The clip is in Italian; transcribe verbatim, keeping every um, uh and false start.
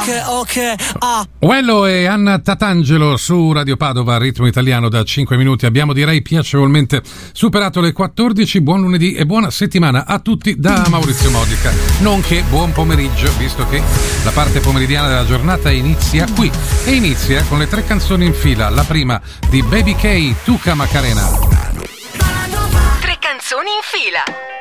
ok, ok, ah. Wello e Anna Tatangelo su Radio Padova, ritmo italiano da cinque minuti. Abbiamo direi piacevolmente superato le quattordici. Buon lunedì e buona settimana a tutti da Maurizio Modica, nonché buon pomeriggio, visto che la parte pomeridiana della giornata inizia qui e inizia con le tre canzoni in fila. La prima di Baby K, Tuca Macarena. Tre canzoni in fila.